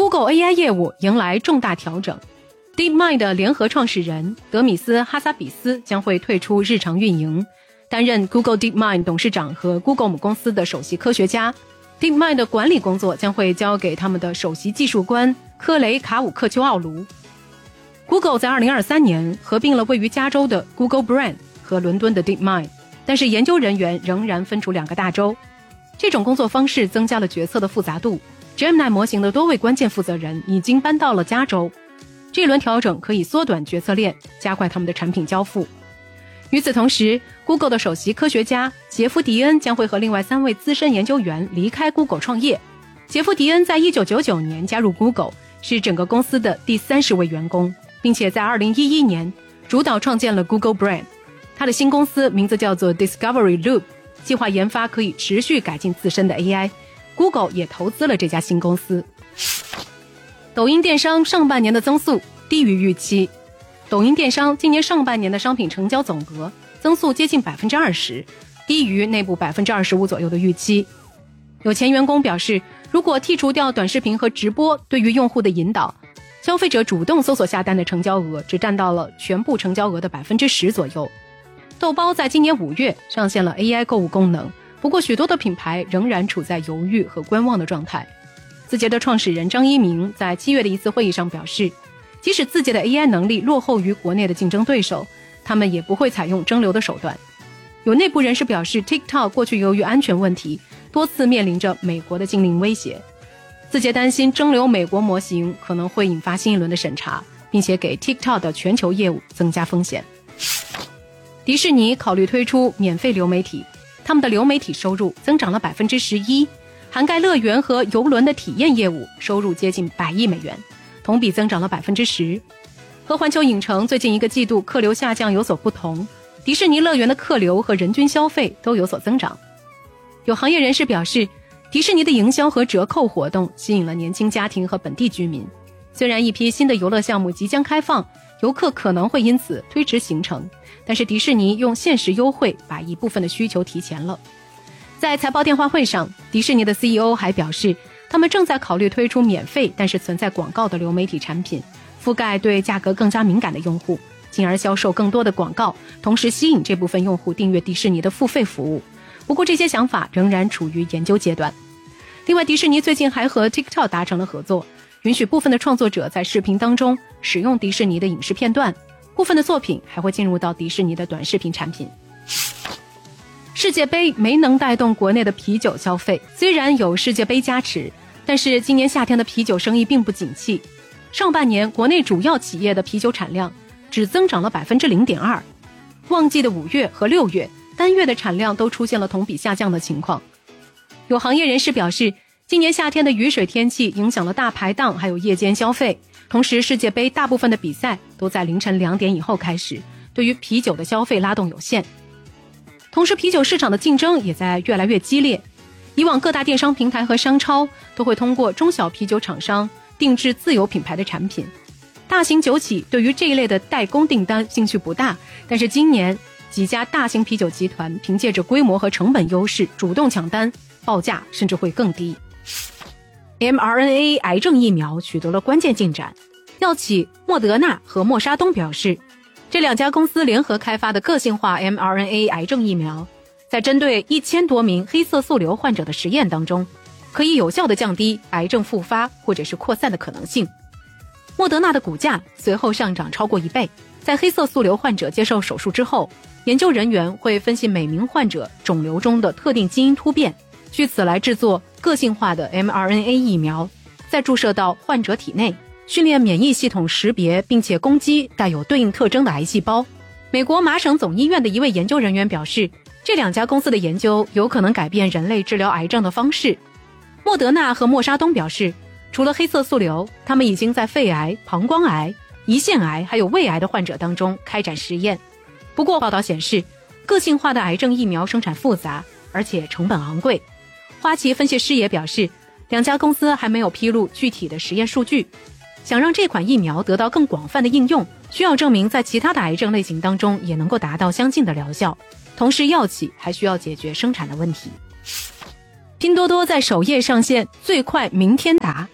Google AI 业务迎来重大调整。DeepMind 的联合创始人德米斯·哈萨比斯将会退出日常运营，担任 Google DeepMind 董事长和 Google 母公司的首席科学家。DeepMind 的管理工作将会交给他们的首席技术官科雷卡伍克丘奥卢。Google 在2023年合并了位于加州的 Google Brain 和伦敦的 DeepMind， 但是研究人员仍然分出2个大洲。这种工作方式增加了决策的复杂度。Gemini 模型的多位关键负责人已经搬到了加州。这轮调整可以缩短决策链，加快他们的产品交付。与此同时， Google 的首席科学家杰夫·迪恩将会和另外3位资深研究员离开 Google 创业。杰夫·迪恩在1999年加入 Google， 是整个公司的第30位员工，并且在2011年主导创建了 Google Brain。 他的新公司名字叫做 Discovery Loop， 计划研发可以持续改进自身的 AI。 Google 也投资了这家新公司。抖音电商上半年的增速低于预期。抖音电商今年上半年的商品成交总额增速接近 20%， 低于内部 25% 左右的预期。有前员工表示，如果剔除掉短视频和直播对于用户的引导，消费者主动搜索下单的成交额只占到了全部成交额的 10% 左右。豆包在今年5月上线了 AI 购物功能，不过许多的品牌仍然处在犹豫和观望的状态。字节的创始人张一鸣在7月的一次会议上表示，即使字节的 AI 能力落后于国内的竞争对手，他们也不会采用蒸馏的手段。有内部人士表示， TikTok 过去由于安全问题多次面临着美国的禁令威胁。字节担心蒸馏美国模型可能会引发新一轮的审查，并且给 TikTok 的全球业务增加风险。迪士尼考虑推出免费流媒体，他们的流媒体收入增长了 11%， 涵盖乐园和邮轮的体验业务收入接近100亿美元，同比增长了 10%。 和环球影城最近1个季度客流下降有所不同，迪士尼乐园的客流和人均消费都有所增长。有行业人士表示，迪士尼的营销和折扣活动吸引了年轻家庭和本地居民。虽然一批新的游乐项目即将开放，游客可能会因此推迟行程，但是迪士尼用限时优惠把一部分的需求提前了。在财报电话会上，迪士尼的 CEO 还表示，他们正在考虑推出免费但是存在广告的流媒体产品，覆盖对价格更加敏感的用户，进而销售更多的广告，同时吸引这部分用户订阅迪士尼的付费服务。不过这些想法仍然处于研究阶段。另外，迪士尼最近还和 TikTok 达成了合作，允许部分的创作者在视频当中使用迪士尼的影视片段，部分的作品还会进入到迪士尼的短视频产品。世界杯没能带动国内的啤酒消费，虽然有世界杯加持，但是今年夏天的啤酒生意并不景气。上半年国内主要企业的啤酒产量只增长了 0.2%， 旺季的5月和6月单月的产量都出现了同比下降的情况。有行业人士表示，今年夏天的雨水天气影响了大排档还有夜间消费，同时世界杯大部分的比赛都在凌晨2点以后开始，对于啤酒的消费拉动有限。同时啤酒市场的竞争也在越来越激烈，以往各大电商平台和商超都会通过中小啤酒厂商定制自有品牌的产品，大型酒企对于这一类的代工订单兴趣不大，但是今年几家大型啤酒集团凭借着规模和成本优势主动抢单，报价甚至会更低。mRNA 癌症疫苗取得了关键进展，药企莫德纳和默沙东表示，这2家公司联合开发的个性化 mRNA 癌症疫苗，在针对1000多名黑色素瘤患者的实验当中，可以有效地降低癌症复发或者是扩散的可能性。莫德纳的股价随后上涨超过1倍。在黑色素瘤患者接受手术之后，研究人员会分析每名患者肿瘤中的特定基因突变，据此来制作个性化的 mRNA 疫苗，再注射到患者体内，训练免疫系统识别并且攻击带有对应特征的癌细胞。美国麻省总医院的一位研究人员表示，这2家公司的研究有可能改变人类治疗癌症的方式。莫德纳和默沙东表示，除了黑色素瘤，他们已经在肺癌、膀胱癌、胰腺癌还有胃癌的患者当中开展实验。不过报道显示，个性化的癌症疫苗生产复杂，而且成本昂贵。花旗分析师也表示，2家公司还没有披露具体的实验数据。想让这款疫苗得到更广泛的应用，需要证明在其他的癌症类型当中也能够达到相近的疗效，同时药企还需要解决生产的问题。拼多多在首页上线最快明天达。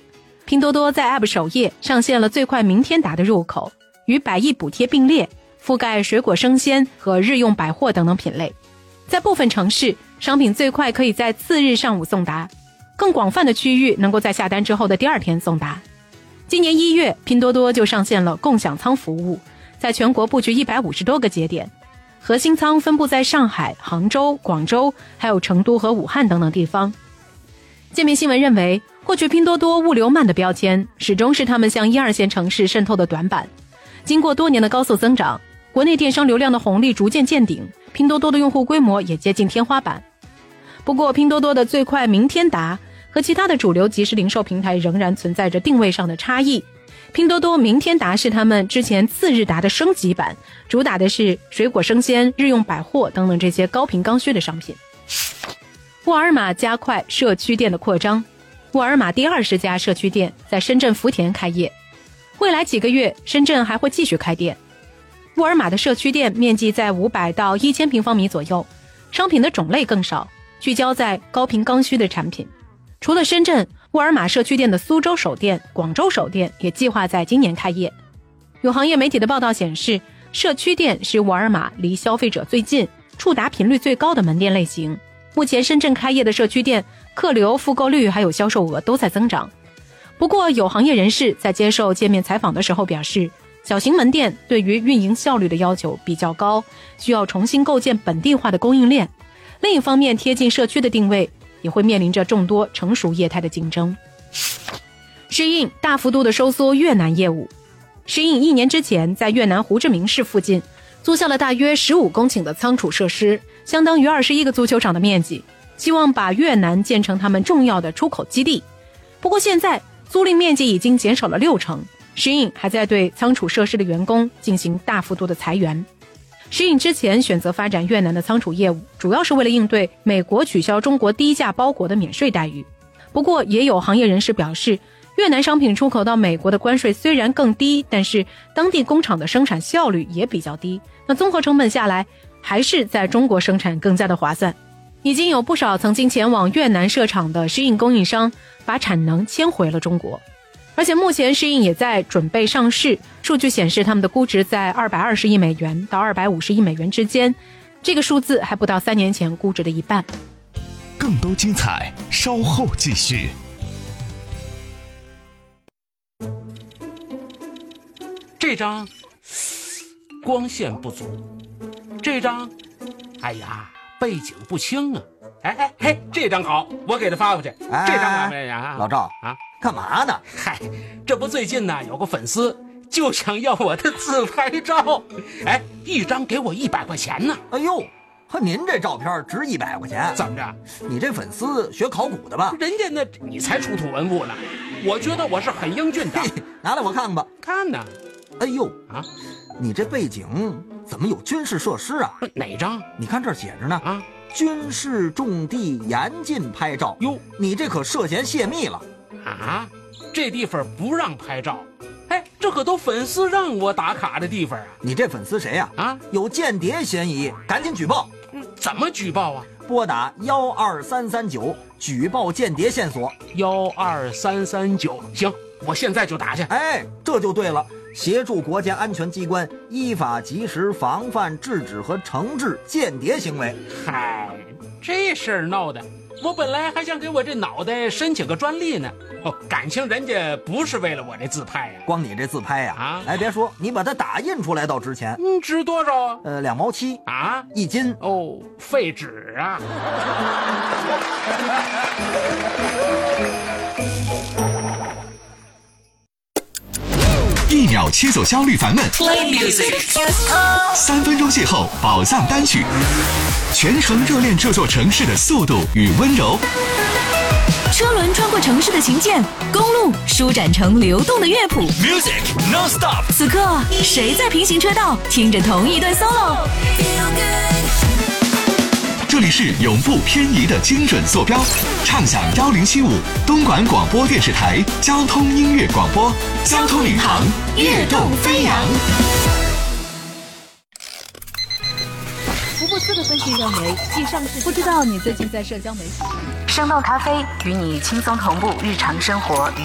拼多多在 App 首页上线了最快明天达的入口，与100亿补贴并列，覆盖水果生鲜和日用百货等等品类。在部分城市，商品最快可以在次日上午送达，更广泛的区域能够在下单之后的第2天送达。今年1月，拼多多就上线了共享仓服务，在全国布局150多个节点，核心仓分布在上海、杭州、广州，还有成都和武汉等等地方。界面新闻认为，过去拼多多物流慢的标签始终是他们向1、2线城市渗透的短板。经过多年的高速增长，国内电商流量的红利逐渐见顶，拼多多的用户规模也接近天花板。不过拼多多的最快明天达和其他的主流即时零售平台仍然存在着定位上的差异。拼多多明天达是他们之前次日达的升级版，主打的是水果生鲜、日用百货等等这些高频刚需的商品。沃尔玛加快社区店的扩张，沃尔玛第20家社区店在深圳福田开业，未来几个月深圳还会继续开店。沃尔玛的社区店面积在500到1000平方米左右，商品的种类更少，聚焦在高频刚需的产品。除了深圳，沃尔玛社区店的苏州首店、广州首店也计划在今年开业。有行业媒体的报道显示，社区店是沃尔玛离消费者最近、触达频率最高的门店类型。目前深圳开业的社区店客流、复购率还有销售额都在增长。不过有行业人士在接受界面采访的时候表示，小型门店对于运营效率的要求比较高，需要重新构建本地化的供应链。另一方面，贴近社区的定位也会面临着众多成熟业态的竞争。Shein 大幅度的收缩越南业务。Shein 1年之前在越南胡志明市附近租下了大约15公顷的仓储设施，相当于21个足球场的面积，希望把越南建成他们重要的出口基地。不过现在租赁面积已经减少了60%， Shein 还在对仓储设施的员工进行大幅度的裁员。Shein 之前选择发展越南的仓储业务，主要是为了应对美国取消中国低价包裹的免税待遇。不过也有行业人士表示，越南商品出口到美国的关税虽然更低，但是当地工厂的生产效率也比较低，那综合成本下来，还是在中国生产更加的划算。已经有不少曾经前往越南设厂的Shein供应商把产能迁回了中国，而且目前Shein也在准备上市。数据显示，他们的估值在220亿美元到250亿美元之间，这个数字还不到3年前估值的一半。 更多精彩稍后继续。 这张光线不足，这张哎呀背景不清啊。嘿，这张好，我给他发过去。这张完没呀？ 老赵啊，干嘛呢？ 嗨，这不最近呢有个粉丝就想要我的自拍照，一张给我100块钱呢。 哎呦，和您这照片值100块钱？ 怎么着？ 你这粉丝学考古的吧？ 人家那你才出土文物呢，我觉得我是很英俊的。 拿来我看看吧。 看呢。 哎呦啊， 你这背景怎么有军事设施啊？ 哪张？ 你看这儿写着呢啊， 军事重地严禁拍照。 哟， 你这可涉嫌泄密了啊！这地方不让拍照，这可都粉丝让我打卡的地方啊！ 你这粉丝谁呀？ 啊， 有间谍嫌疑，赶紧举报。 怎么举报啊？ 拨打12339举报间谍线索。 12339，行，我现在就打去。 这就对了。协助国家安全机关依法及时防范、制止和惩治间谍行为。 嗨，这事儿闹的，我本来还想给我这脑袋申请个专利呢。感情人家不是为了我这自拍呀。 光你这自拍呀，别说，你把它打印出来倒值钱。 值多少啊 ？2毛7 啊 ，1斤。 哦，废纸啊。 1秒切走焦虑烦闷 Play music 3分钟邂逅宝藏单曲，全程热恋这座城市的速度与温柔。 车轮穿过城市的琴键，公路舒展成流动的乐谱。 Music non-stop。 此刻谁在平行车道听着同一段 solo？ 这里是永不偏移的精准坐标，畅享1075东莞广播电视台交通音乐广播，交通领航，跃动飞扬。 福布斯的分析认为，继上市，不知道你最近在社交媒体。 生动咖啡与你轻松同步日常生活。